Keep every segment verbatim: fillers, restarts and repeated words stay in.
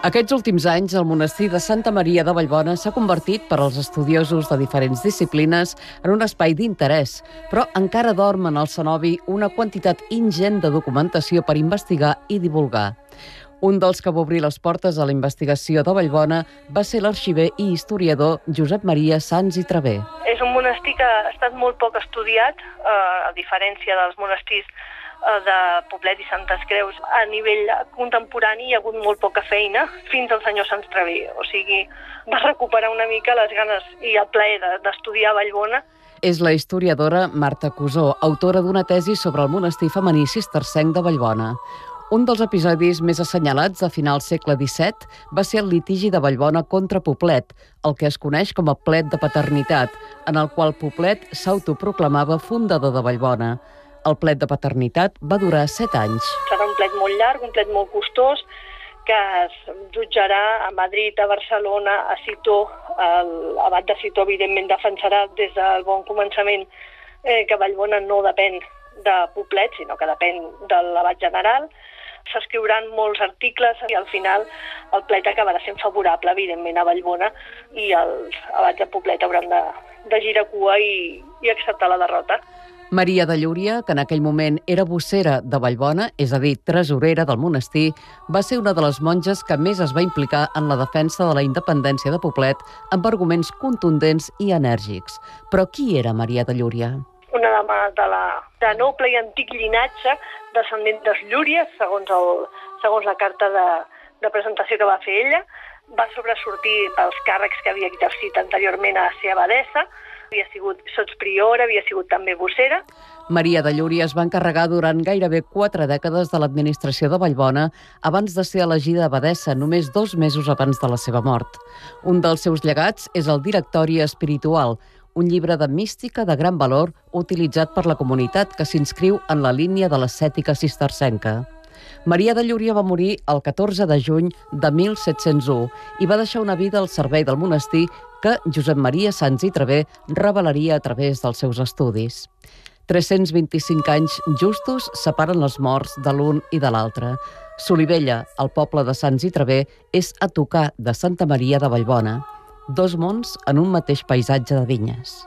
Aquests últims anys, el monestir de Santa Maria de Vallbona s'ha convertit per als estudiosos de diferents disciplines en un espai d'interès, però encara dorm en el cenobi una quantitat ingent de documentació per investigar i divulgar. Un dels que va obrir les portes a la investigació de Vallbona va ser l'arxiver i historiador Josep Maria Sans i Traver. És un monestir que ha estat molt poc estudiat, eh, a diferència dels monestirs de Poblet i Santes Creus. A nivell contemporani hi ha hagut molt poca feina fins al senyor Sans Traver. O sigui, va recuperar una mica les ganes i el plaer d'estudiar a Vallbona. És la historiadora Marta Cusó, autora d'una tesi sobre el monestir femení cistercenc de Vallbona. Un dels episodis més assenyalats de final segle disset va ser el litigi de Vallbona contra Poblet, el que es coneix com a plet de paternitat, en el qual Poblet s'autoproclamava fundador de Vallbona. El plet de paternitat va durar set anys. Serà un plet molt llarg, un plet molt costós, que es jutjarà a Madrid, a Barcelona, a Citó. L'abat de Citó, evidentment, defensarà des del bon començament eh, que Vallbona no depèn de Poblet, sinó que depèn de l'abat general. S'escriuran molts articles i al final el plet acabarà sent favorable, evidentment, a Vallbona, i els abats de Poblet hauran de, de girar cua i, i acceptar la derrota. Maria de Llúria, que en aquell moment era vossera de Vallbona, és a dir, tresorera del monestir, va ser una de les monges que més es va implicar en la defensa de la independència de Poblet amb arguments contundents i enèrgics. Però qui era Maria de Llúria? Una dama de, la, de noble i antic llinatge, descendent dels Llúries, segons, el, segons la carta de, de presentació que va fer ella. Va sobresortir pels càrrecs que havia exercit anteriorment a ser abadessa, havia sigut sotspriora, havia sigut també vossera. Maria de Llúria es va encarregar durant gairebé quatre dècades de l'administració de Vallbona abans de ser elegida abadessa, només dos mesos abans de la seva mort. Un dels seus llegats és el Directori Espiritual, un llibre de mística de gran valor utilitzat per la comunitat que s'inscriu en la línia de l'ascètica cistercenca. Maria de Llúria va morir el catorze de juny de mil set-cents u i va deixar una vida al servei del monestir que Josep Maria Sans i Traver revelaria a través dels seus estudis. tres-cents vint-i-cinc anys justos separen les morts de l'un i de l'altre. Solivella, el poble de Sans i Traver, és a tocar de Santa Maria de Vallbona. Dos mons en un mateix paisatge de vinyes.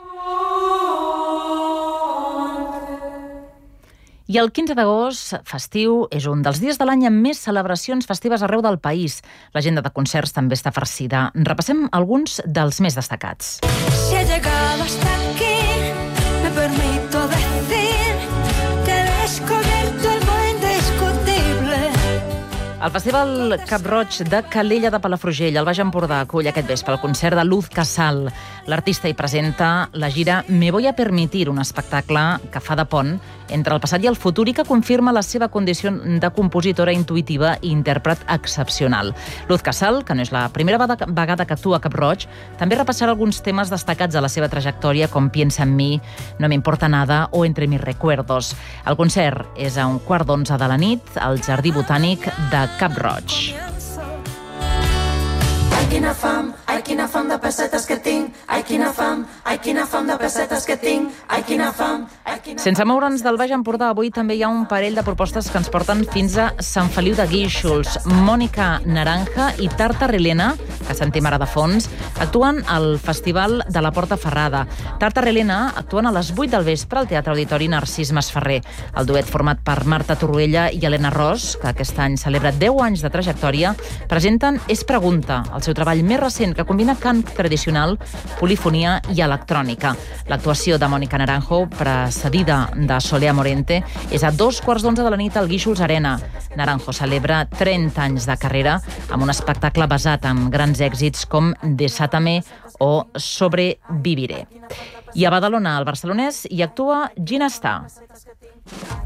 I el quinze d'agost, festiu, és un dels dies de l'any amb més celebracions festives arreu del país. L'agenda de concerts també està farcida. Repassem alguns dels més destacats. Si he llegado hasta aquí, me permito decir que he descubierto algo indiscutible. El Festival Cap-roig de Calella de Palafrugell, al Baix Empordà, acull aquest vespre el concert de Luz Casal. L'artista hi presenta la gira Me voy a permitir, un espectacle que fa de pont entre el passat i el futur i que confirma la seva condició de compositora intuïtiva i intèrpret excepcional. Luz Casal, que no és la primera vegada que actua a Cap-roig, també repassarà alguns temes destacats de la seva trajectòria, com Piensa en mi, No me importa nada o Entre mis recuerdos. El concert és a un quart d'onze de la nit al Jardí Botànic de Cap-roig. Ai, quina fam, ai, quina fam de pessetes que tinc, ai, quina fam, ai, quina fam de pessetes que tinc, ai, quina fam, ai, quina... Sense moure'ns del Baix Empordà, avui també hi ha un parell de propostes que ens porten fins a Sant Feliu de Guíxols. Mònica Naranja i Tartar Helena, que sentim ara de fons, actuen al Festival de la Porta Ferrada. Tartar Helena actuen a les vuit del vespre al Teatre Auditori Narcís Masferrer. El duet format per Marta Torroella i Helena Ros, que aquest any celebra deu anys de trajectòria, presenten És pregunta, el seu treball més recent que combina cant tradicional, polifonia i electrònica. L'actuació de Mònica Naranjo, precedida de Solea Morente, és a dos quarts d'onze de la nit al Guíxols Arena. Naranjo celebra trenta anys de carrera amb un espectacle basat en grans èxits com Desátame o Sobreviviré. I a Badalona, al barcelonès, hi actua Ginestà.